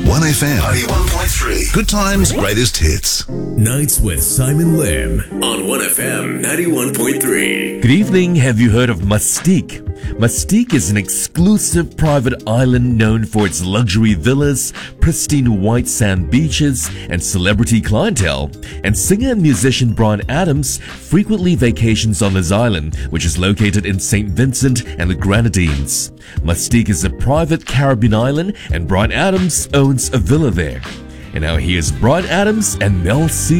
1FM 91.3. Good times, greatest hits. Nights with Simon Lim on 1FM 91.3. Good evening. Have you heard of Mustique? Mustique is an exclusive private island known for its luxury villas, pristine white sand beaches, and celebrity clientele. And singer and musician Bryan Adams frequently vacations on this island, which is located in St. Vincent and the Grenadines. Mustique is a private Caribbean island, and Bryan Adams owns a villa there. And now here's Bryan Adams and Mel C.